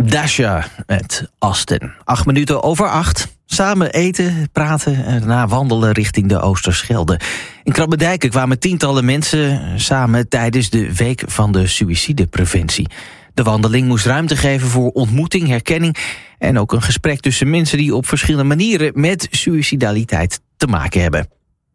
Dasha met Aston. 8:08. Samen eten, praten en daarna wandelen richting de Oosterschelde. In Krabbedijken kwamen tientallen mensen samen tijdens de Week van de Suïcidepreventie. De wandeling moest ruimte geven voor ontmoeting, herkenning en ook een gesprek tussen mensen die op verschillende manieren met suïcidaliteit te maken hebben.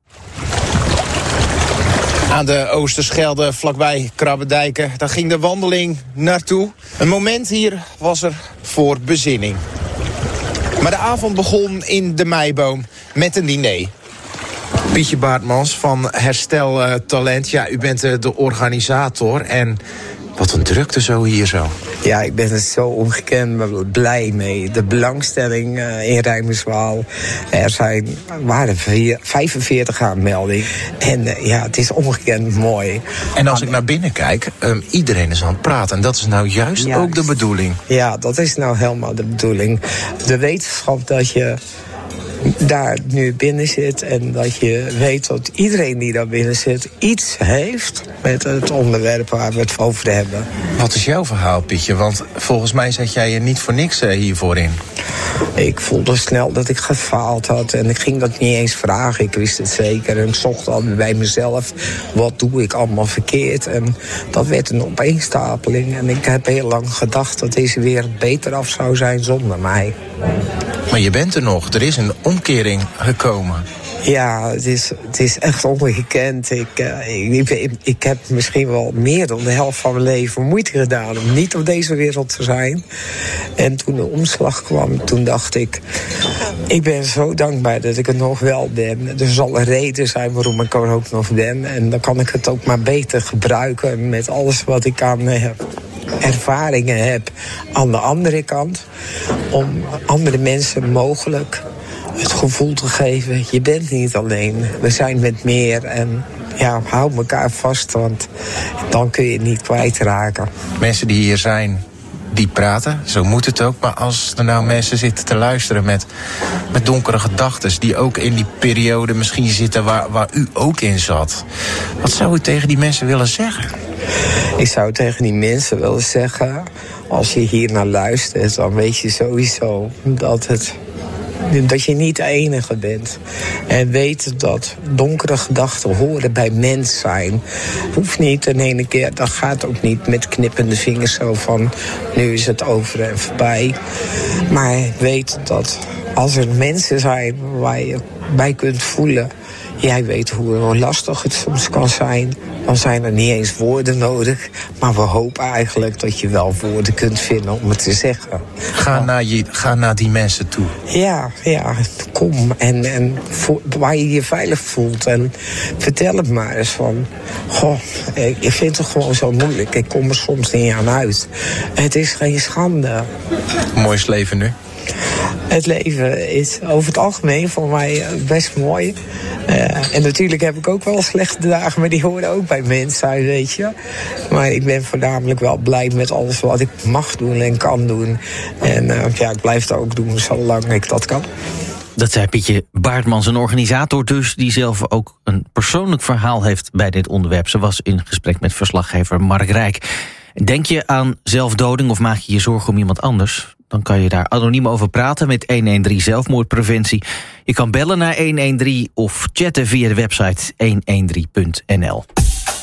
Aan de Oosterschelde, vlakbij Krabbedijken, daar ging de wandeling naartoe. Een moment hier was er voor bezinning. Maar de avond begon in de Meiboom met een diner. Pietje Baartmans van Herstel Talent. Ja, u bent de organisator en wat een drukte zo hier zo. Ja, ik ben er zo ongekend blij mee. De belangstelling in Rijmerswaal. Waren 45 aanmeldingen. En ja, het is ongekend mooi. En als ik naar binnen kijk, iedereen is aan het praten. En dat is nou juist ook de bedoeling. Ja, dat is nou helemaal de bedoeling. De wetenschap dat je daar nu binnen zit en dat je weet dat iedereen die daar binnen zit iets heeft met het onderwerp waar we het over hebben. Wat is jouw verhaal, Pietje? Want volgens mij zet jij je niet voor niks hiervoor in. Ik voelde snel dat ik gefaald had en ik ging dat niet eens vragen. Ik wist het zeker en ik zocht al bij mezelf, wat doe ik allemaal verkeerd? En dat werd een opeenstapeling en ik heb heel lang gedacht dat deze wereld beter af zou zijn zonder mij. Maar je bent er nog, er is een omkering gekomen. Ja, het is echt ongekend. Ik heb misschien wel meer dan de helft van mijn leven moeite gedaan om niet op deze wereld te zijn. En toen de omslag kwam, toen dacht ik ben zo dankbaar dat ik er nog wel ben. Er zal een reden zijn waarom ik er ook nog ben. En dan kan ik het ook maar beter gebruiken met alles wat ik aan ervaringen heb aan de andere kant. Om andere mensen mogelijk het gevoel te geven, je bent niet alleen. We zijn met meer en ja, hou elkaar vast, want dan kun je het niet kwijtraken. Mensen die hier zijn, die praten, zo moet het ook. Maar als er nou mensen zitten te luisteren met donkere gedachten, die ook in die periode misschien zitten waar u ook in zat. Wat zou u tegen die mensen willen zeggen? Ik zou tegen die mensen willen zeggen, als je hier naar luistert, dan weet je sowieso dat je niet de enige bent. En weet dat donkere gedachten horen bij mens zijn. Hoeft niet in ene keer, dat gaat ook niet met knippende vingers zo van nu is het over en voorbij. Maar weet dat als er mensen zijn waar je bij kunt voelen, jij weet hoe lastig het soms kan zijn, dan zijn er niet eens woorden nodig. Maar we hopen eigenlijk dat je wel woorden kunt vinden om het te zeggen. Ga naar die mensen toe. Ja, kom. En waar je je veilig voelt. En vertel het maar eens van, goh, ik vind het gewoon zo moeilijk. Ik kom er soms niet aan uit. Het is geen schande. Mooi is leven nu. Het leven is over het algemeen voor mij best mooi. En natuurlijk heb ik ook wel slechte dagen, maar die horen ook bij mensen, weet je. Maar ik ben voornamelijk wel blij met alles wat ik mag doen en kan doen. En ik blijf het ook doen zolang ik dat kan. Dat zei Pietje Baartmans, een organisator dus, die zelf ook een persoonlijk verhaal heeft bij dit onderwerp. Ze was in gesprek met verslaggever Mark Rijk. Denk je aan zelfdoding of maak je je zorgen om iemand anders? Dan kan je daar anoniem over praten met 113 zelfmoordpreventie. Je kan bellen naar 113 of chatten via de website 113.nl.